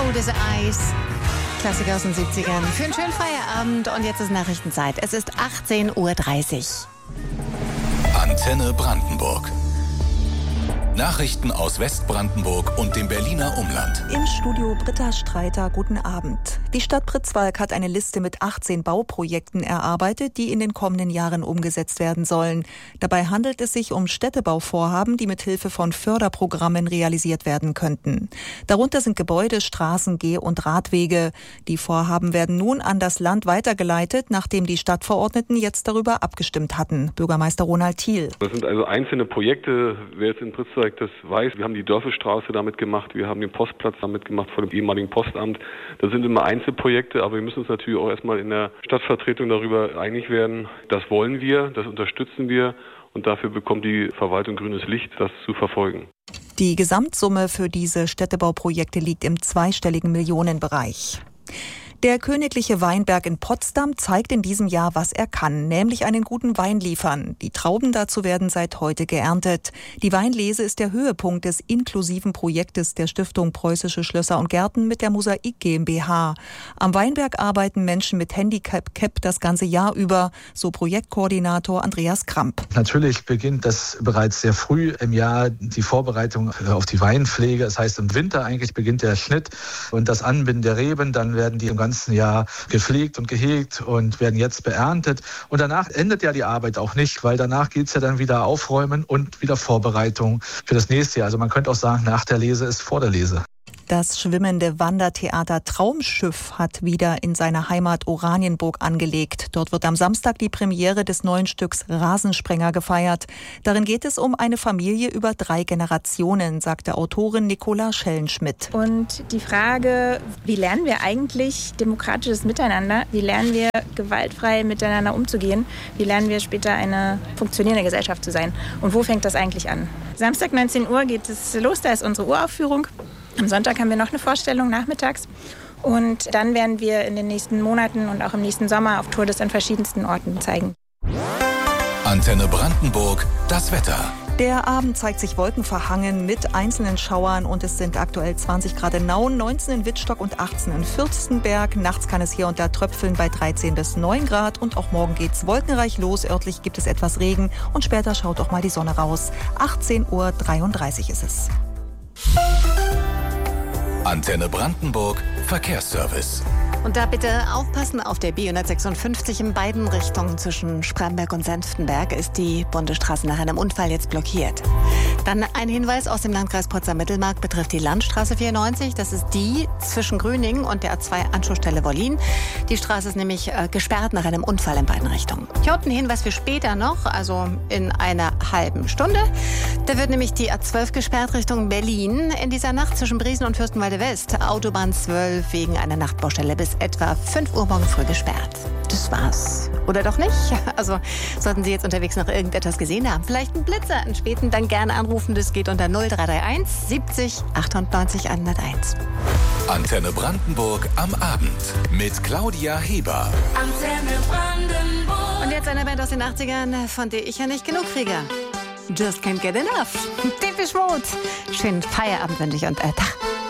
Cold as Ice. Klassiker aus den 70ern. Für einen schönen Feierabend. Und jetzt ist Nachrichtenzeit. Es ist 18:30 Uhr. Antenne Brandenburg. Nachrichten aus Westbrandenburg und dem Berliner Umland. Im Studio Britta Streiter, guten Abend. Die Stadt Pritzwalk hat eine Liste mit 18 Bauprojekten erarbeitet, die in den kommenden Jahren umgesetzt werden sollen. Dabei handelt es sich um Städtebauvorhaben, die mit Hilfe von Förderprogrammen realisiert werden könnten. Darunter sind Gebäude, Straßen, Geh- und Radwege. Die Vorhaben werden nun an das Land weitergeleitet, nachdem die Stadtverordneten jetzt darüber abgestimmt hatten. Bürgermeister Ronald Thiel. Das sind also einzelne Projekte. Wer jetzt in Pritzwalk das weiß, wir haben die Dörfelstraße damit gemacht, wir haben den Postplatz damit gemacht vor dem ehemaligen Postamt. Das sind immer Einzelprojekte, aber wir müssen uns natürlich auch erstmal in der Stadtvertretung darüber einig werden. Das wollen wir, das unterstützen wir und dafür bekommt die Verwaltung grünes Licht, das zu verfolgen. Die Gesamtsumme für diese Städtebauprojekte liegt im zweistelligen Millionenbereich. Der Königliche Weinberg in Potsdam zeigt in diesem Jahr, was er kann, nämlich einen guten Wein liefern. Die Trauben dazu werden seit heute geerntet. Die Weinlese ist der Höhepunkt des inklusiven Projektes der Stiftung Preußische Schlösser und Gärten mit der Mosaik GmbH. Am Weinberg arbeiten Menschen mit Handicap das ganze Jahr über, so Projektkoordinator Andreas Kramp. Natürlich beginnt das bereits sehr früh im Jahr, die Vorbereitung auf die Weinpflege. Das heißt, im Winter eigentlich beginnt der Schnitt und das Anbinden der Reben. Dann werden die im ganzen Jahr gepflegt und gehegt und werden jetzt beerntet. Und danach endet ja die Arbeit auch nicht, weil danach geht es ja dann wieder aufräumen und wieder Vorbereitung für das nächste Jahr. Also man könnte auch sagen, nach der Lese ist vor der Lese. Das schwimmende Wandertheater Traumschiff hat wieder in seiner Heimat Oranienburg angelegt. Dort wird am Samstag die Premiere des neuen Stücks Rasensprenger gefeiert. Darin geht es um eine Familie über 3 Generationen, sagte Autorin Nicola Schellenschmidt. Und die Frage, wie lernen wir eigentlich demokratisches Miteinander? Wie lernen wir gewaltfrei miteinander umzugehen? Wie lernen wir später eine funktionierende Gesellschaft zu sein? Und wo fängt das eigentlich an? Samstag 19 Uhr geht es los, da ist unsere Uraufführung. Am Sonntag haben wir noch eine Vorstellung nachmittags und dann werden wir in den nächsten Monaten und auch im nächsten Sommer auf Tour das an verschiedensten Orten zeigen. Antenne Brandenburg, das Wetter. Der Abend zeigt sich wolkenverhangen mit einzelnen Schauern und es sind aktuell 20 Grad in Nauen, 19 in Wittstock und 18 in Fürstenberg. Nachts kann es hier und da tröpfeln bei 13 bis 9 Grad und auch morgen geht's wolkenreich los. Örtlich gibt es etwas Regen und später schaut auch mal die Sonne raus. 18:33 Uhr ist es. Antenne Brandenburg, Verkehrsservice. Und da bitte aufpassen, auf der B156 in beiden Richtungen zwischen Spremberg und Senftenberg ist die Bundesstraße nach einem Unfall jetzt blockiert. Dann ein Hinweis aus dem Landkreis Potsdam-Mittelmark betrifft die Landstraße 94. Das ist die zwischen Grüningen und der A2-Anschlussstelle Wollin. Die Straße ist nämlich gesperrt nach einem Unfall in beiden Richtungen. Hier unten ein Hinweis für später noch, also in einer halben Stunde. Da wird nämlich die A12 gesperrt Richtung Berlin in dieser Nacht zwischen Briesen und Fürstenwalde West. Autobahn 12 wegen einer Nachtbaustelle bis etwa 5 Uhr morgen früh gesperrt. Das war's. Oder doch nicht? Also sollten Sie jetzt unterwegs noch irgendetwas gesehen haben, vielleicht einen Blitzer, einen späten, dann gerne anrufen. Das geht unter 0331 70 98 101. Antenne Brandenburg am Abend mit Claudia Heber. Antenne Brandenburg. Und jetzt eine Band aus den 80ern, von der ich ja nicht genug kriege. Just can't get enough. Depeche Mode. Schönen Feierabend wünsche ich und Tag.